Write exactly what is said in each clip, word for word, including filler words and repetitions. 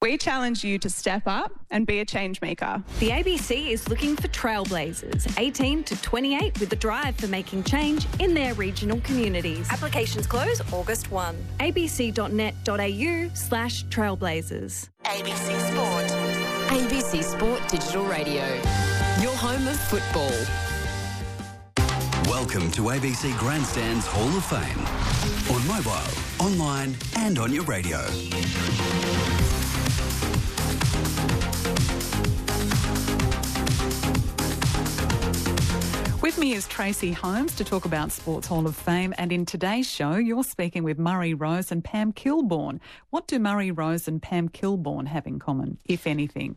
We challenge you to step up and be a change maker. The A B C is looking for trailblazers, eighteen to twenty-eight, with a drive for making change in their regional communities. Applications close August first. abc.net.au slash trailblazers. A B C Sport. A B C Sport Digital Radio. Your home of football. Welcome to A B C Grandstand's Hall of Fame. On mobile, online and on your radio. With me is Tracy Holmes to talk about Sports Hall of Fame, and in today's show you're speaking with Murray Rose and Pam Kilbourne. What do Murray Rose and Pam Kilbourne have in common, if anything?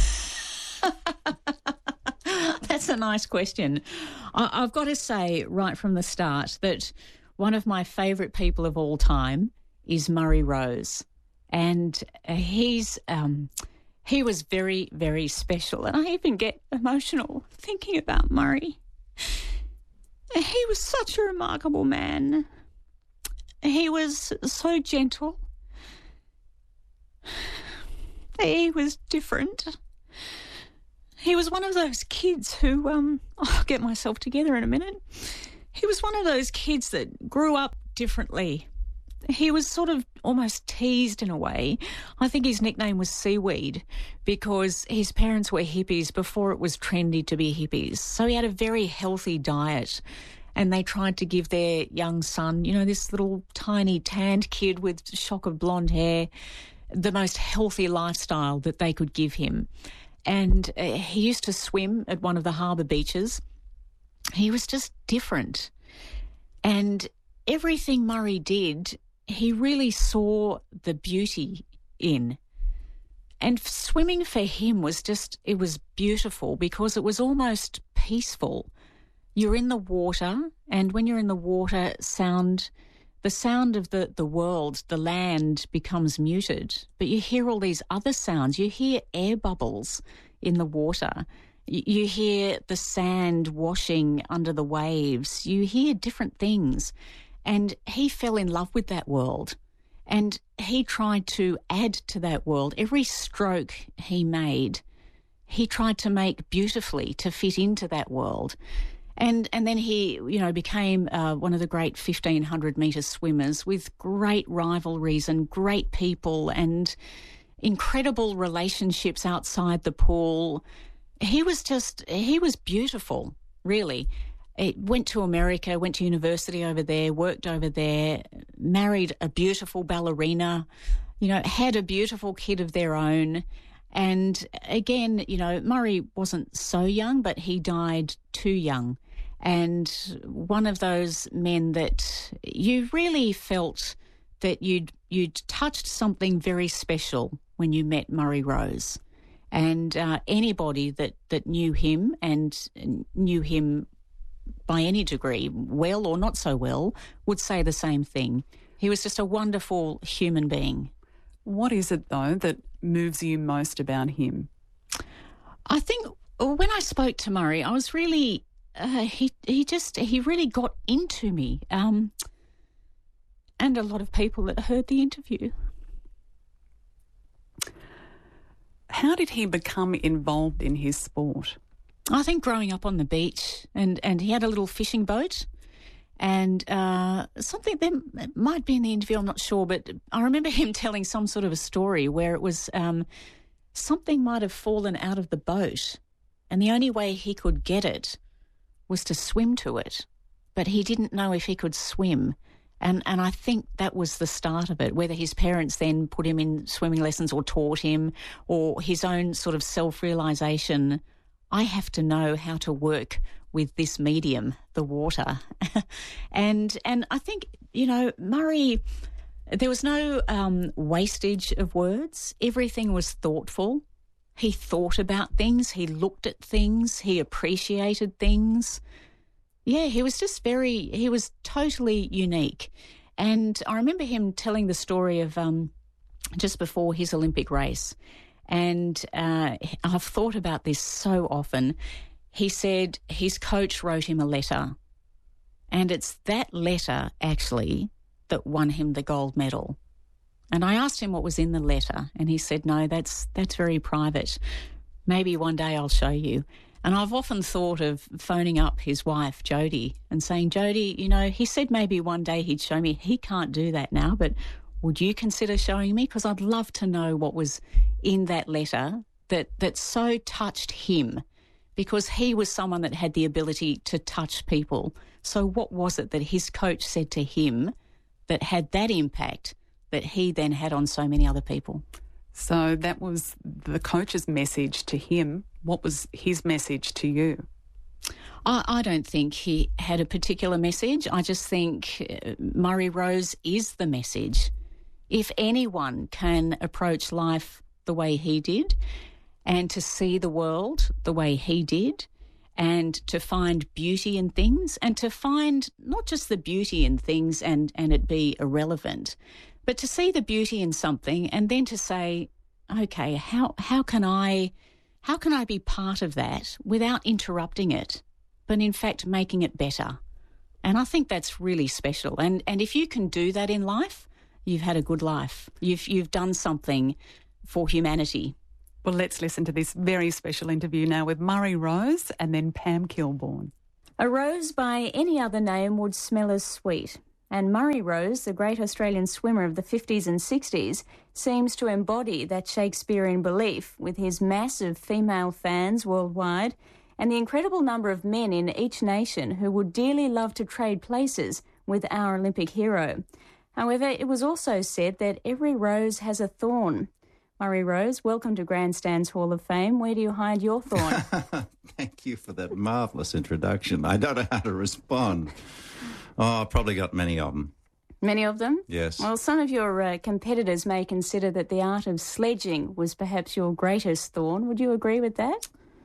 That's a nice question. I, I've got to say right from the start that one of my favourite people of all time is Murray Rose, and he's um, he was very, very special, and I even get emotional thinking about Murray. He was such a remarkable man. He was so gentle. He was different. He was one of those kids who, um, I'll get myself together in a minute. He was one of those kids that grew up differently. He was sort of almost teased in a way. I think his nickname was Seaweed because his parents were hippies before it was trendy to be hippies. So he had a very healthy diet, and they tried to give their young son, you know, this little tiny tanned kid with shock of blonde hair, the most healthy lifestyle that they could give him. And uh, he used to swim at one of the harbour beaches. He was just different. And everything Murray did, he really saw the beauty in. And swimming for him was just, it was beautiful because it was almost peaceful. You're in the water, and when you're in the water, sound, the sound of the, the world, the land becomes muted. But you hear all these other sounds. You hear air bubbles in the water. You, you hear the sand washing under the waves. You hear different things. And he fell in love with that world, and he tried to add to that world. Every stroke he made, he tried to make beautifully to fit into that world. And and then he, you know, became uh, one of the great fifteen hundred metre swimmers with great rivalries and great people and incredible relationships outside the pool. He was just, he was beautiful, really. It went to America, went to university over there, worked over there, married a beautiful ballerina, you know, had a beautiful kid of their own. And again, you know, Murray wasn't so young, but he died too young. And one of those men that you really felt that you'd you'd touched something very special when you met Murray Rose. And uh, anybody that, that knew him and knew him by any degree, well or not so well, would say the same thing. He was just a wonderful human being. What is it, though, that moves you most about him? I think when I spoke to Murray, I was really, uh, he he just, he really got into me, um, and a lot of people that heard the interview. How did he become involved in his sport? I think growing up on the beach, and, and he had a little fishing boat, and uh, something that might be in the interview, I'm not sure, but I remember him telling some sort of a story where it was um, something might have fallen out of the boat, and the only way he could get it was to swim to it, but he didn't know if he could swim. And and I think that was the start of it, whether his parents then put him in swimming lessons or taught him, or his own sort of self-realisation, I have to know how to work with this medium, the water. and and I think, you know, Murray, there was no um, wastage of words. Everything was thoughtful. He thought about things. He looked at things. He appreciated things. Yeah, he was just very, he was totally unique. And I remember him telling the story of um, just before his Olympic race. And uh, I've thought about this so often. He said his coach wrote him a letter. And it's that letter, actually, that won him the gold medal. And I asked him what was in the letter, and he said, no, that's that's very private. Maybe one day I'll show you. And I've often thought of phoning up his wife, Jodie, and saying, Jodie, you know, he said maybe one day he'd show me. He can't do that now, but would you consider showing me? Because I'd love to know what was in that letter that, that so touched him, because he was someone that had the ability to touch people. So what was it that his coach said to him that had that impact that he then had on so many other people? So that was the coach's message to him. What was his message to you? I, I don't think he had a particular message. I just think uh, Murray Rose is the message. If anyone can approach life the way he did, and to see the world the way he did, and to find beauty in things, and to find not just the beauty in things and, and it be irrelevant, but to see the beauty in something and then to say, okay, how how can I how can I be part of that without interrupting it, but in fact making it better? And I think that's really special. And and if you can do that in life, you've had a good life. You've you've done something for humanity. Well, let's listen to this very special interview now with Murray Rose and then Pam Kilbourne. A rose by any other name would smell as sweet. And Murray Rose, the great Australian swimmer of the fifties and sixties, seems to embody that Shakespearean belief with his massive female fans worldwide and the incredible number of men in each nation who would dearly love to trade places with our Olympic hero. However, it was also said that every rose has a thorn. Murray Rose, welcome to Grandstand's Hall of Fame. Where do you hide your thorn? Thank you for that marvellous introduction. I don't know how to respond. Oh, I've probably got many of them. Many of them? Yes. Well, some of your uh, competitors may consider that the art of sledging was perhaps your greatest thorn. Would you agree with that?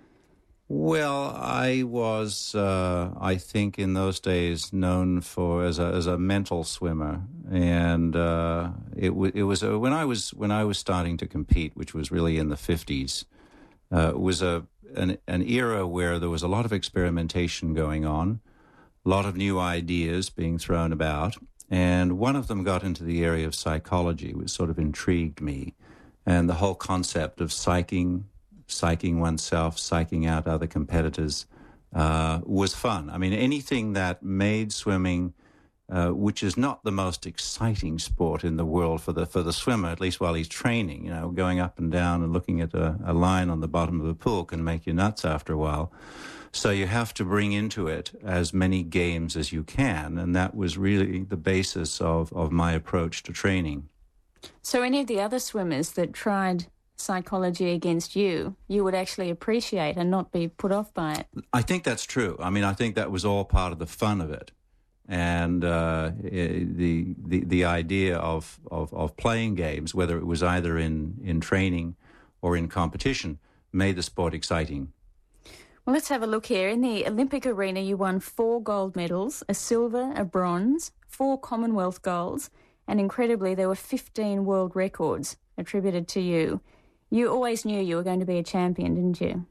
Well, I was, uh, I think, in those days known for as a as a mental swimmer, and uh, it w- it was a, when I was when I was starting to compete, which was really in the fifties. Uh, was a an, an era where there was a lot of experimentation going on, a lot of new ideas being thrown about, and one of them got into the area of psychology, which sort of intrigued me, and the whole concept of psyching. psyching oneself, psyching out other competitors, uh, was fun. I mean, anything that made swimming, uh, which is not the most exciting sport in the world for the for the swimmer, at least while he's training, you know, going up and down and looking at a, a line on the bottom of the pool can make you nuts after a while. So you have to bring into it as many games as you can, and that was really the basis of, of my approach to training. So any of the other swimmers that tried psychology against you, you would actually appreciate and not be put off by it? I think that's true. I mean, I think that was all part of the fun of it. And uh, the, the the idea of, of, of playing games, whether it was either in, in training or in competition, made the sport exciting. Well, let's have a look here. In the Olympic arena, you won four gold medals, a silver, a bronze, four Commonwealth golds, and incredibly, there were fifteen world records attributed to you. You always knew you were going to be a champion, didn't you?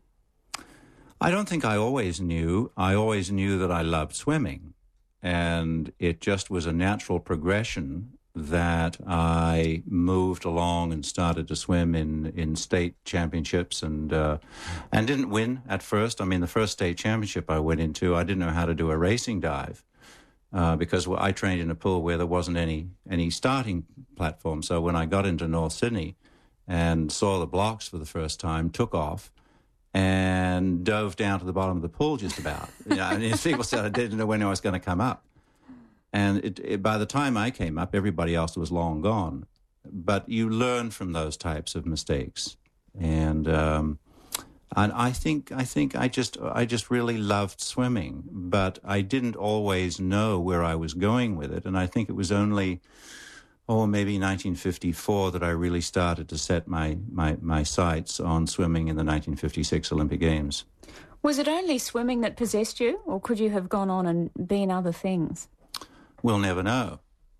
I don't think I always knew. I always knew that I loved swimming. And it just was a natural progression that I moved along and started to swim in, in state championships and uh, and didn't win at first. I mean, the first state championship I went into, I didn't know how to do a racing dive uh, because I trained in a pool where there wasn't any, any starting platform. So when I got into North Sydney and saw the blocks for the first time, took off, and dove down to the bottom of the pool just about. You know, and people said I didn't know when I was going to come up. And it, it, by the time I came up, everybody else was long gone. But you learn from those types of mistakes. And um, and I think I think I just I just really loved swimming, but I didn't always know where I was going with it. And I think it was only oh, maybe nineteen fifty-four that I really started to set my, my, my sights on swimming in the nineteen fifty-six Olympic Games. Was it only swimming that possessed you, or could you have gone on and been other things? We'll never know.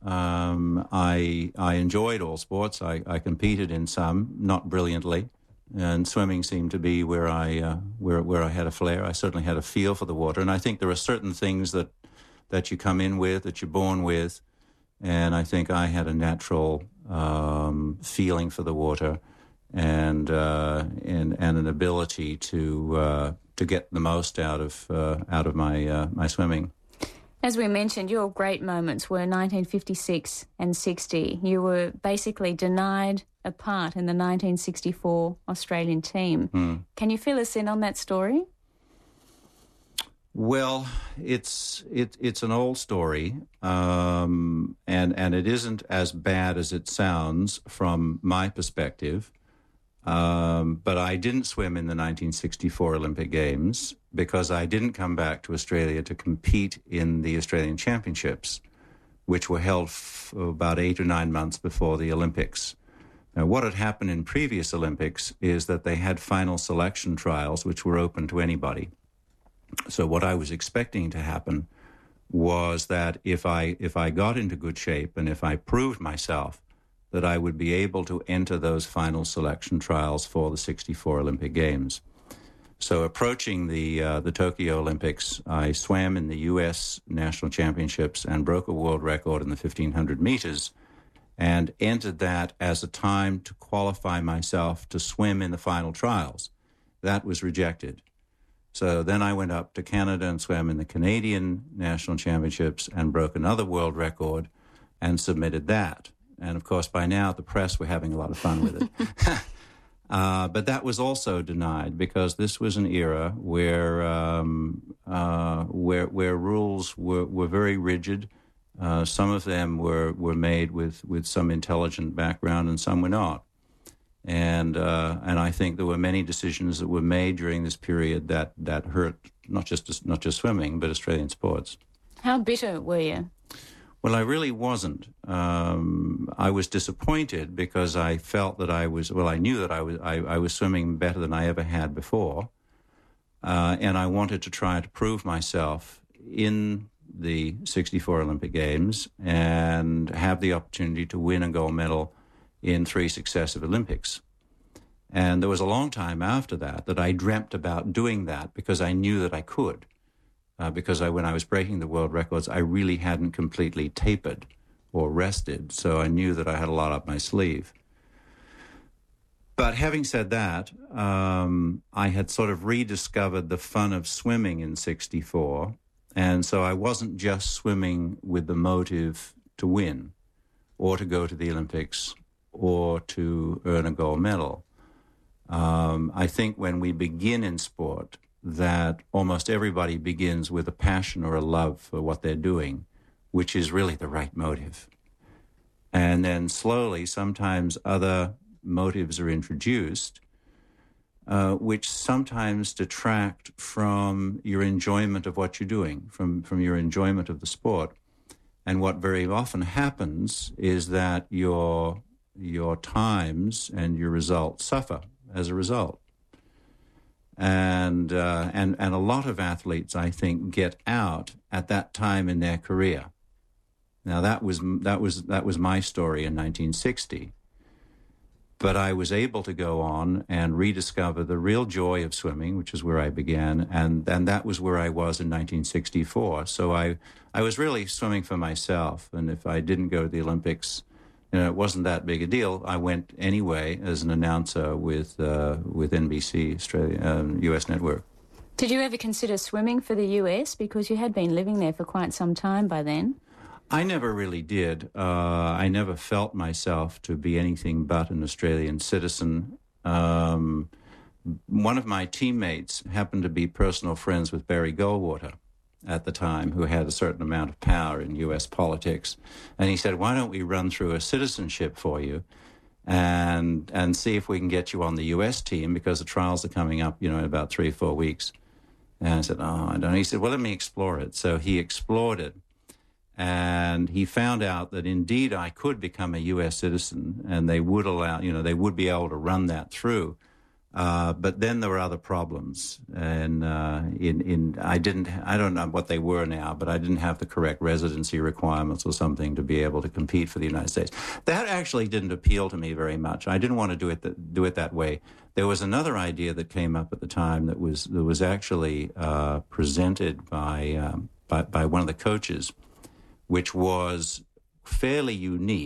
Um, I I enjoyed all sports. I, I competed in some, not brilliantly, and swimming seemed to be where I uh, where where I had a flair. I certainly had a feel for the water, and I think there are certain things that that you come in with, that you're born with, and I think I had a natural um, feeling for the water, and uh, and and an ability to uh, to get the most out of uh, out of my uh, my swimming. As we mentioned, your great moments were nineteen fifty-six and sixty. You were basically denied a part in the nineteen sixty-four Australian team. Mm. Can you fill us in on that story? Well, it's it, it's an old story, um, and and it isn't as bad as it sounds from my perspective. Um, but I didn't swim in the nineteen sixty-four Olympic Games because I didn't come back to Australia to compete in the Australian Championships, which were held f- about eight or nine months before the Olympics. Now, what had happened in previous Olympics is that they had final selection trials, which were open to anybody. So what I was expecting to happen was that if I if I got into good shape and if I proved myself, that I would be able to enter those final selection trials for the sixty-four Olympic Games. So approaching the uh, the Tokyo Olympics, I swam in the U S National Championships and broke a world record in the fifteen hundred meters and entered that as a time to qualify myself to swim in the final trials. That was rejected. So then I went up to Canada and swam in the Canadian National Championships and broke another world record and submitted that. And, of course, by now, the press were having a lot of fun with it. uh, but that was also denied because this was an era where um, uh, where, where rules were, were very rigid. Uh, some of them were, were made with, with some intelligent background and some were not. And uh, and I think there were many decisions that were made during this period that, that hurt not just not just swimming, but Australian sports. How bitter were you? Well, I really wasn't. Um, I was disappointed because I felt that I was, well, I knew that I was I, I was swimming better than I ever had before. Uh, and I wanted to try to prove myself in the sixty-four Olympic Games and have the opportunity to win a gold medal in three successive Olympics. And there was a long time after that that I dreamt about doing that because I knew that I could. Uh, because I, when I was breaking the world records, I really hadn't completely tapered or rested, so I knew that I had a lot up my sleeve. But having said that, um, I had sort of rediscovered the fun of swimming in sixty-four, and so I wasn't just swimming with the motive to win or to go to the Olympics or to earn a gold medal. Um, I think when we begin in sport, that almost everybody begins with a passion or a love for what they're doing, which is really the right motive. And then slowly, sometimes other motives are introduced, uh, which sometimes detract from your enjoyment of what you're doing, from, from your enjoyment of the sport. And what very often happens is that your your times and your results suffer as a result. And uh, and and a lot of athletes, I think, get out at that time in their career. Now that was that was that was my story in nineteen sixty. But I was able to go on and rediscover the real joy of swimming, which is where I began, and and that was where I was in nineteen sixty-four. So I I was really swimming for myself, and if I didn't go to the Olympics, you know, it wasn't that big a deal. I went anyway as an announcer with uh, with N B C, Australia, um, U S Network. Did you ever consider swimming for the U S? Because you had been living there for quite some time by then. I never really did. Uh, I never felt myself to be anything but an Australian citizen. Um, one of my teammates happened to be personal friends with Barry Goldwater at the time, who had a certain amount of power in U S politics. And he said, why don't we run through a citizenship for you and and see if we can get you on the U S team, because the trials are coming up, you know, in about three or four weeks. And I said, oh, I don't know. He said, well, let me explore it. So he explored it. And he found out that indeed I could become a U S citizen, and they would allow, you know, they would be able to run that through. Uh, but then there were other problems, and uh, in in I didn't I don't know what they were now, but I didn't have the correct residency requirements or something to be able to compete for the United States. That actually didn't appeal to me very much. I didn't want to do it that, do it that way. There was another idea that came up at the time that was that was actually uh, presented by, um, by by one of the coaches, which was fairly unique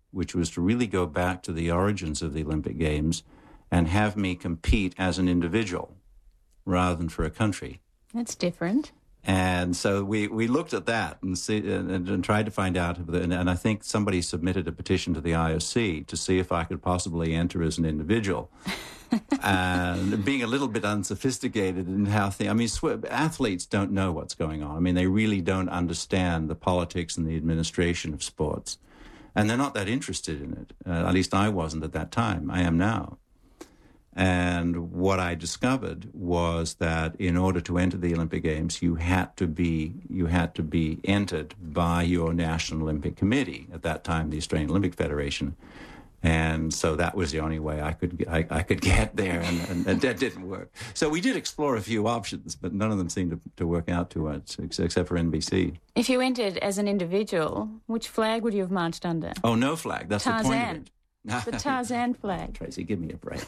which was to really go back to the origins of the Olympic Games and have me compete as an individual rather than for a country. That's different. And so we, we looked at that and, see, and, and tried to find out, and, and I think somebody submitted a petition to the I O C to see if I could possibly enter as an individual. And being a little bit unsophisticated in how things, I mean, sw- athletes don't know what's going on. I mean, they really don't understand the politics and the administration of sports. And they're not that interested in it. Uh, at least I wasn't at that time. I am now. And what I discovered was that in order to enter the Olympic Games, you had to be you had to be entered by your National Olympic Committee, at that time the Australian Olympic Federation. And so that was the only way I could I, I could get there, and, and, and that didn't work. So we did explore a few options, but none of them seemed to, to work out too much, except for N B C. If you entered as an individual, which flag would you have marched under? Oh, no flag. That's Tarzan. the point of it. The Tarzan flag. Tracy, give me a break.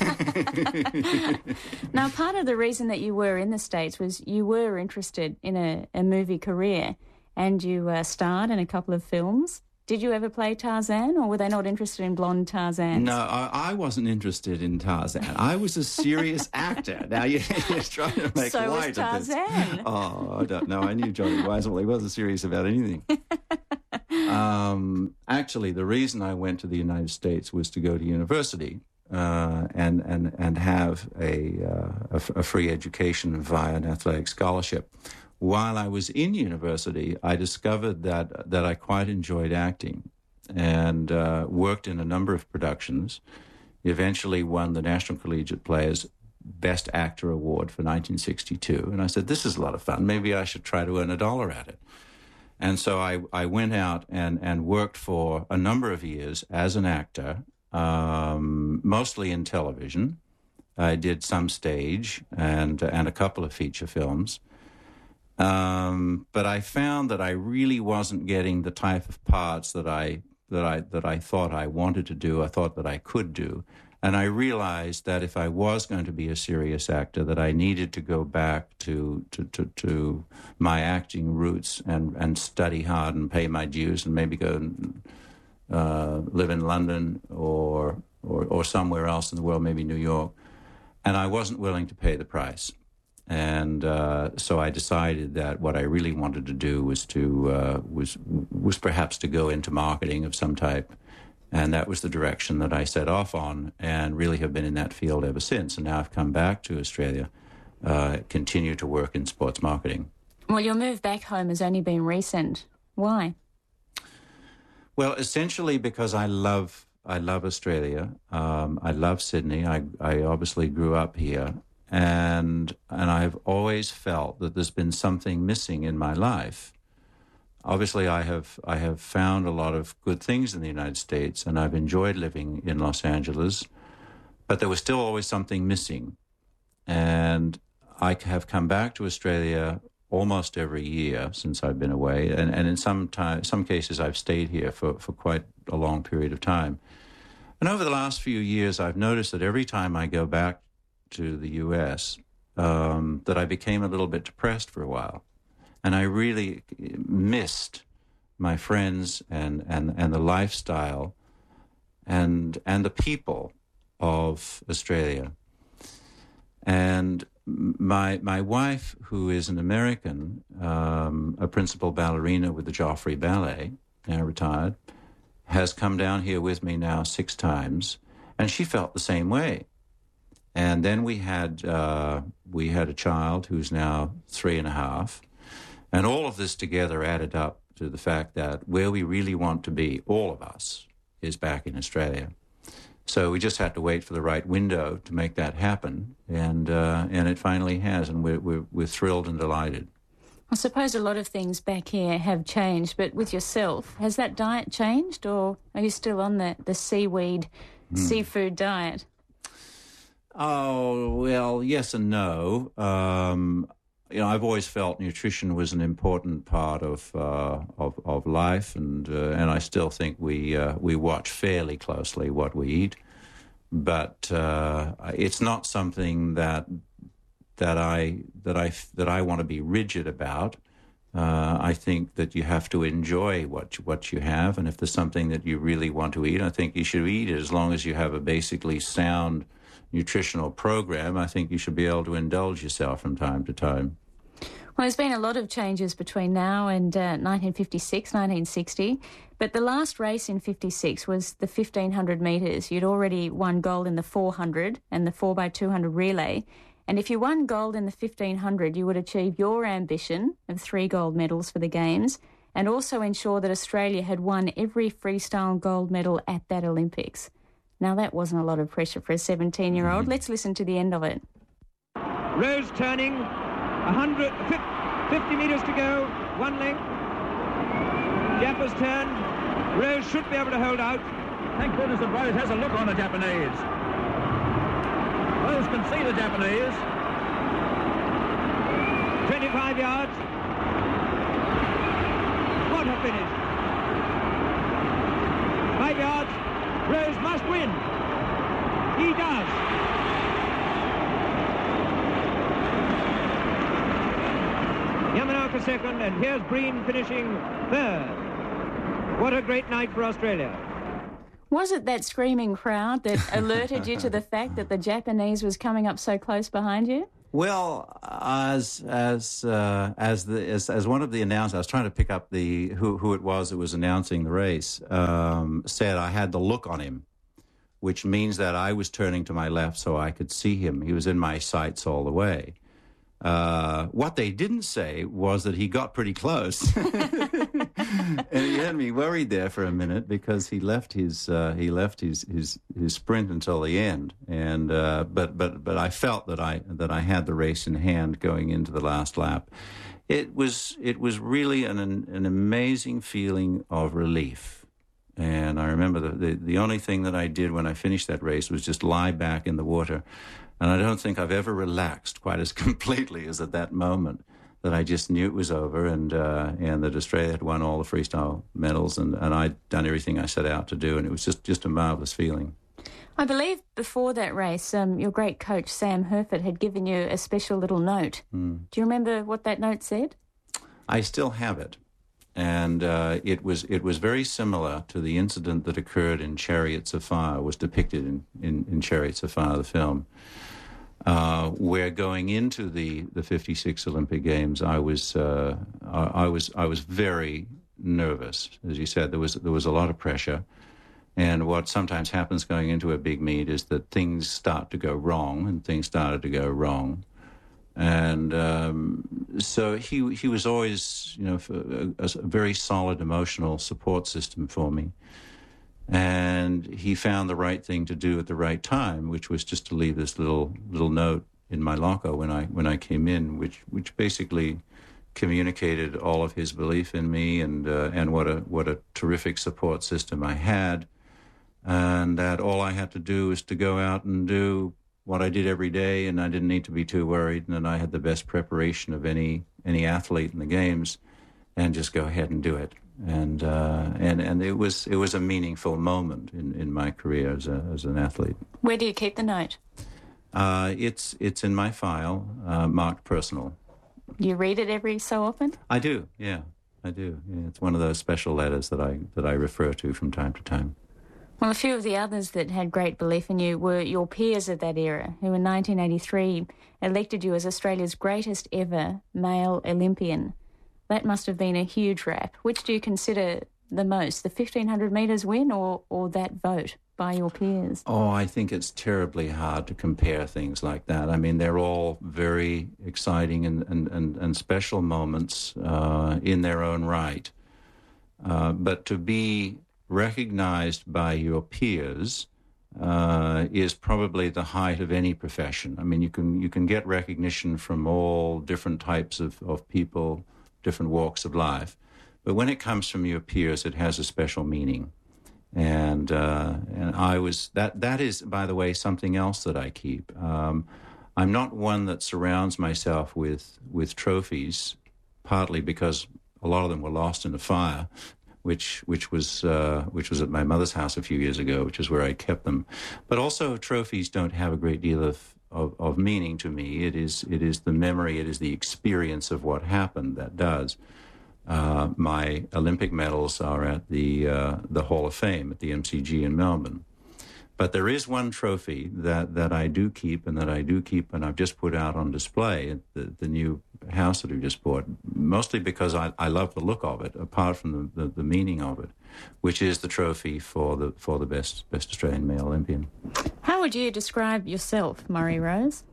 Now, part of the reason that you were in the States was you were interested in a, a movie career, and you uh, starred in a couple of films. Did you ever play Tarzan, or were they not interested in blonde Tarzans? No, I, I wasn't interested in Tarzan. I was a serious actor. Now, you're, you're trying to make so light was of this. Tarzan. Oh, I don't know. I knew Johnny Weissmuller. He wasn't serious about anything. Um, actually, the reason I went to the United States was to go to university uh, and, and, and have a, uh, a, a free education via an athletic scholarship. While I was in university, I discovered that that I quite enjoyed acting and uh, worked in a number of productions. Eventually won the National Collegiate Players Best Actor Award for nineteen sixty-two. And I said, this is a lot of fun. Maybe I should try to earn a dollar at it. And so I, I went out and, and worked for a number of years as an actor, um, mostly in television. I did some stage and and a couple of feature films. Um, but I found that I really wasn't getting the type of parts that I that I that I thought I wanted to do. I thought that I could do, and I realized that if I was going to be a serious actor, that I needed to go back to to to, to my acting roots and, and study hard and pay my dues and maybe go and uh, live in London or, or or somewhere else in the world, maybe New York. And I wasn't willing to pay the price. And uh, so I decided that what I really wanted to do was to uh, was was perhaps to go into marketing of some type, and that was the direction that I set off on, and really have been in that field ever since. And now I've come back to Australia, uh, continue to work in sports marketing. Well, your move back home has only been recent. Why? Well, essentially because I love I love Australia. Um, I love Sydney. I I obviously grew up here. And and I've always felt that there's been something missing in my life. Obviously, I have I have found a lot of good things in the United States, and I've enjoyed living in Los Angeles, but there was still always something missing. And I have come back to Australia almost every year since I've been away, and, and in some time, some cases I've stayed here for, for quite a long period of time. And over the last few years, I've noticed that every time I go back to the U S, um, that I became a little bit depressed for a while. And I really missed my friends and, and, and the lifestyle and and the people of Australia. And my my wife, who is an American, um, a principal ballerina with the Joffrey Ballet, now retired, has come down here with me now six times, and she felt the same way. And then we had uh, we had a child who's now three and a half, and all of this together added up to the fact that where we really want to be, all of us, is back in Australia. So we just had to wait for the right window to make that happen, and uh, and it finally has, and we're, we're we're thrilled and delighted. I suppose a lot of things back here have changed, but with yourself, has that diet changed, or are you still on the, the seaweed, mm. seafood diet? Oh, well, yes and no. Um, you know, I've always felt nutrition was an important part of uh, of, of life, and uh, and I still think we uh, we watch fairly closely what we eat, but uh, it's not something that that I that I that I want to be rigid about. Uh, I think that you have to enjoy what you, what you have, and if there's something that you really want to eat, I think you should eat it as long as you have a basically sound nutritional program. I think you should be able to indulge yourself from time to time. Well, there's been a lot of changes between now and uh, nineteen fifty-six, nineteen sixty, but the last race in fifty-six was the fifteen hundred metres. You'd already won gold in the four hundred and the four by two hundred relay. And if you won gold in the fifteen hundred, you would achieve your ambition of three gold medals for the Games and also ensure that Australia had won every freestyle gold medal at that Olympics. Now, that wasn't a lot of pressure for a seventeen-year-old. Mm-hmm. Let's listen to the end of it. Rose turning, one hundred, fifty metres to go, one length. Jappa's turn. Rose should be able to hold out. Thank goodness that Rose has a look on the Japanese. Rose can see the Japanese. twenty-five yards. What a finish. Five yards. Rose must win. He does. Yamanaka second, and here's Breen finishing third. What a great night for Australia. Was it that screaming crowd that alerted you to the fact that the Japanese was coming up so close behind you? Well, as as uh, as the as, as one of the announcers, I was trying to pick up the who who it was that was announcing the race. Um, said I had the look on him, which means that I was turning to my left so I could see him. He was in my sights all the way. Uh, what they didn't say was that he got pretty close, and he had me worried there for a minute because he left his uh, he left his, his his sprint until the end. And uh, but but but I felt that I that I had the race in hand going into the last lap. It was it was really an an amazing feeling of relief. And I remember the, the the only thing that I did when I finished that race was just lie back in the water. And I don't think I've ever relaxed quite as completely as at that moment, that I just knew it was over and uh, and that Australia had won all the freestyle medals and, and I'd done everything I set out to do. And it was just, just a marvellous feeling. I believe before that race, um, your great coach, Sam Herford, had given you a special little note. Mm. Do you remember what that note said? I still have it. And uh, it was it was very similar to the incident that occurred in Chariots of Fire, was depicted in, in, in Chariots of Fire, the film. Uh, where going into the, the fifty-six Olympic Games, I was uh, I, I was I was very nervous. As you said, there was there was a lot of pressure, and what sometimes happens going into a big meet is that things start to go wrong, and things started to go wrong, and um, so he he was always, you know, a, a very solid emotional support system for me. And he found the right thing to do at the right time, which was just to leave this little little note in my locker when I when I came in, which which basically communicated all of his belief in me and uh, and what a what a terrific support system I had, and that all I had to do was to go out and do what I did every day, and I didn't need to be too worried, and that I had the best preparation of any any athlete in the games, and just go ahead and do it. And uh, and and it was it was a meaningful moment in, in my career as a as an athlete. Where do you keep the note? Uh, it's it's in my file, uh, marked personal. You read it every so often? I do. Yeah, I do. Yeah, it's one of those special letters that I that I refer to from time to time. Well, a few of the others that had great belief in you were your peers of that era, who in nineteen eighty-three elected you as Australia's greatest ever male Olympian. That must have been a huge rap. Which do you consider the most, the fifteen hundred metres win or, or that vote by your peers? Oh, I think it's terribly hard to compare things like that. I mean, they're all very exciting and, and, and, and special moments uh, in their own right. Uh, but to be recognized by your peers uh, is probably the height of any profession. I mean, you can you can get recognition from all different types of, of people, different walks of life. But when it comes from your peers, it has a special meaning. And uh, and I was, that that is, by the way, something else that I keep. Um, I'm not one that surrounds myself with, with trophies, partly because a lot of them were lost in a fire, which which was uh, which was at my mother's house a few years ago, which is where I kept them. But also trophies don't have a great deal of of, of meaning to me. It is it is the memory, it is the experience of what happened that does. Uh, my Olympic medals are at the uh, the Hall of Fame at the M C G in Melbourne. But there is one trophy that, that I do keep and that I do keep and I've just put out on display at the, the new house that we just bought, mostly because I, I love the look of it, apart from the, the, the meaning of it, which is the trophy for the for the best best Australian male Olympian. How would you describe yourself, Murray Rose?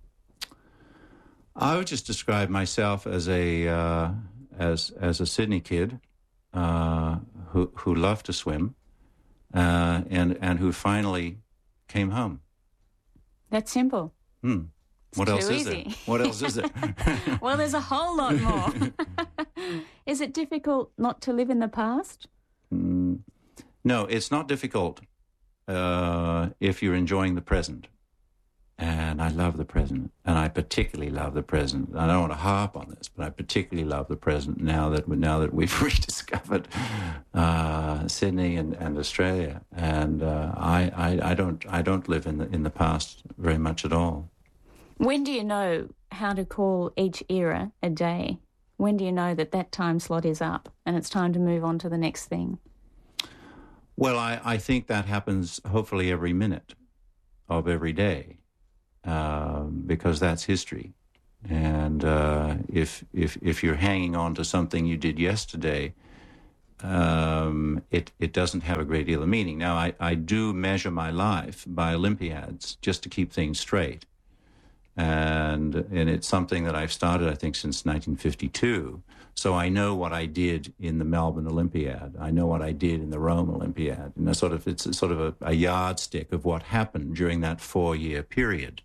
I would just describe myself as a uh, as as a Sydney kid uh, who who loved to swim. Uh, and and who finally came home. That's simple. Hmm. What too else is easy. there? What else is there? Well, there's a whole lot more. Is it difficult not to live in the past? Mm, no, it's not difficult uh, if you're enjoying the present. And I love the present, and I particularly love the present. I don't want to harp on this, but I particularly love the present now that we, now that we've rediscovered uh, Sydney and, and Australia. And uh, I, I I don't I don't live in the in the past very much at all. When do you know how to call each era a day? When do you know that that time slot is up and it's time to move on to the next thing? Well, I, I think that happens hopefully every minute of every day. Uh, because that's history, and uh, if if if you're hanging on to something you did yesterday, um, it it doesn't have a great deal of meaning. Now, I, I do measure my life by Olympiads just to keep things straight, and and it's something that I've started I think since nineteen fifty-two. So I know what I did in the Melbourne Olympiad. I know what I did in the Rome Olympiad, and sort of it's a, sort of a, a yardstick of what happened during that four-year period.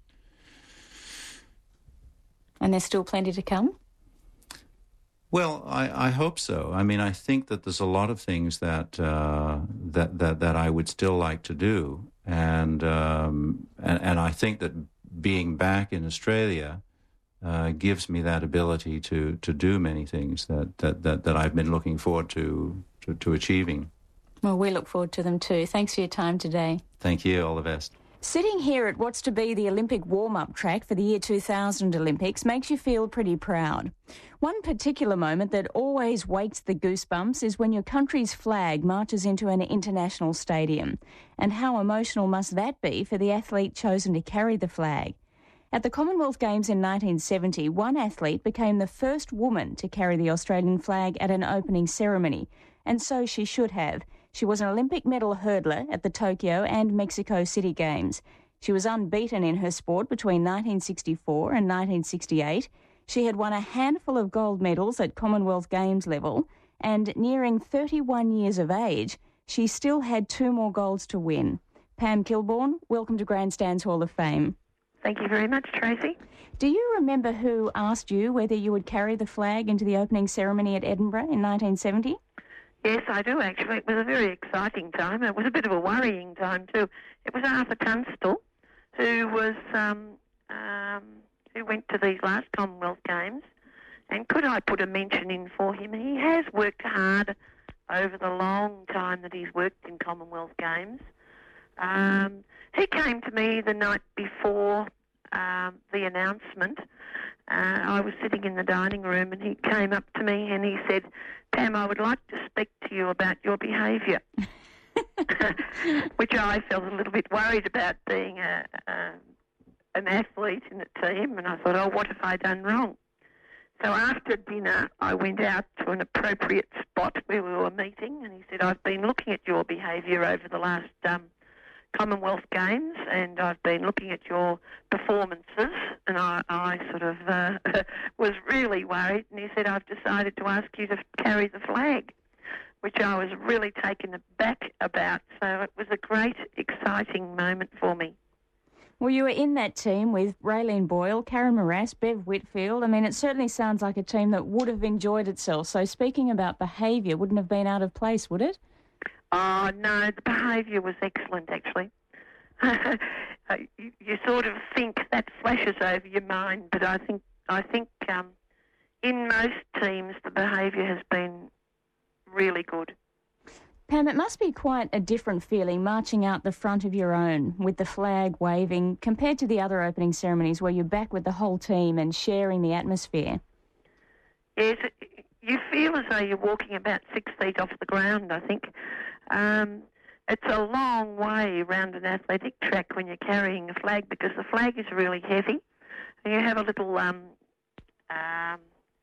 And there's still plenty to come? Well, I, I hope so. I mean, I think that there's a lot of things that uh, that, that that I would still like to do, and um, and, and I think that being back in Australia uh, gives me that ability to, to do many things that, that, that, that I've been looking forward to, to to achieving. Well, we look forward to them too. Thanks for your time today. Thank you. All the best. Sitting here at what's to be the Olympic warm-up track for the year two thousand Olympics makes you feel pretty proud. One particular moment that always wakes the goosebumps is when your country's flag marches into an international stadium. And how emotional must that be for the athlete chosen to carry the flag? At the Commonwealth Games in nineteen seventy, one athlete became the first woman to carry the Australian flag at an opening ceremony, and so she should have. She was an Olympic medal hurdler at the Tokyo and Mexico City Games. She was unbeaten in her sport between nineteen sixty-four and nineteen sixty-eight. She had won a handful of gold medals at Commonwealth Games level, and nearing thirty-one years of age, she still had two more golds to win. Pam Kilbourne, welcome to Grandstands Hall of Fame. Thank you very much, Tracy. Do you remember who asked you whether you would carry the flag into the opening ceremony at Edinburgh in nineteen seventy? Yes, I do, actually. It was a very exciting time. It was a bit of a worrying time, too. It was Arthur Tunstall, who was um, um, who went to these last Commonwealth Games. And could I put a mention in for him? He has worked hard over the long time that he's worked in Commonwealth Games. Um, he came to me the night before um, the announcement. Uh, I was sitting in the dining room and he came up to me and he said, Pam, I would like to speak to you about your behaviour, which I felt a little bit worried about being a, a, an athlete in a team, and I thought, oh, what have I done wrong? So after dinner, I went out to an appropriate spot where we were meeting, and he said, I've been looking at your behaviour over the last um, Commonwealth Games, and I've been looking at your performances, and I, I sort of uh, was really worried, and he said, I've decided to ask you to carry the flag, which I was really taken aback about. So it was a great, exciting moment for me. Well, you were in that team with Raylene Boyle, Karen Morass, Bev Whitfield. I mean, it certainly sounds like a team that would have enjoyed itself. So speaking about behaviour, wouldn't have been out of place, would it? Oh, no, the behaviour was excellent, actually. you, you sort of think that flashes over your mind, but I think I think um, in most teams the behaviour has been really good. Pam, it must be quite a different feeling marching out the front of your own with the flag waving compared to the other opening ceremonies where you're back with the whole team and sharing the atmosphere. Yes, you feel as though you're walking about six feet off the ground, I think. Um, it's a long way around an athletic track when you're carrying a flag because the flag is really heavy. And you have a little um, um,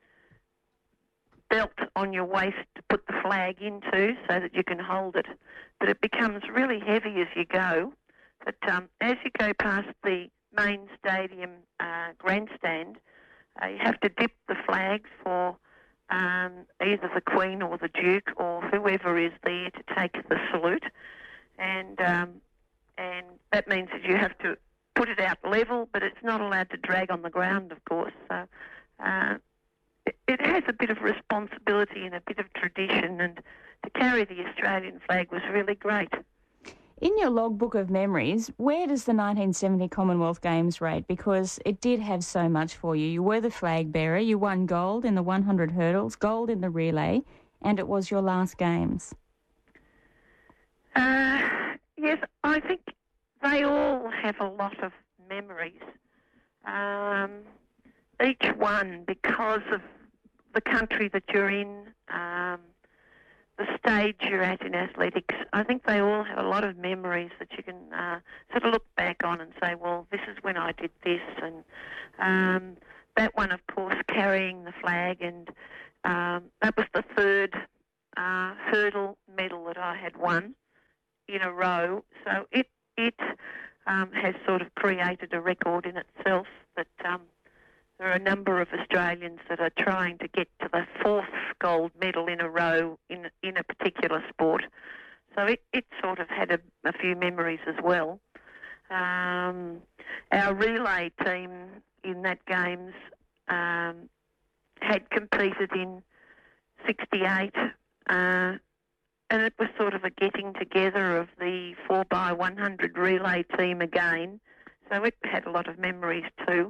belt on your waist to put the flag into so that you can hold it. But it becomes really heavy as you go. But um, as you go past the main stadium uh, grandstand, uh, you have to dip the flag for um, either the Queen or the Duke or whoever is there to take the salute. And um, and that means that you have to put it out level, but it's not allowed to drag on the ground, of course. So uh, it, it has a bit of responsibility and a bit of tradition, and to carry the Australian flag was really great. In your logbook of memories, where does the nineteen seventy Commonwealth Games rate? Because it did have so much for you. You were the flag bearer, you won gold in the one hundred hurdles, gold in the relay, and it was your last Games. Uh, yes, I think they all have a lot of memories. Um, each one, because of the country that you're in, um, the stage you're at in athletics, I think they all have a lot of memories that you can uh, sort of look back on and say, well, this is when I did this. And um, that one, of course, carrying the flag, and um, that was the third uh, hurdle medal that I had won in a row. So it it um, has sort of created a record in itself that um, there are a number of Australians that are trying to get to the fourth gold medal in a row in in a particular sport. So it, it sort of had a, a few memories as well. Um, our relay team in that Games um, had competed in sixty-eight, uh, and it was sort of a getting together of the four by one hundred relay team again. So it had a lot of memories too.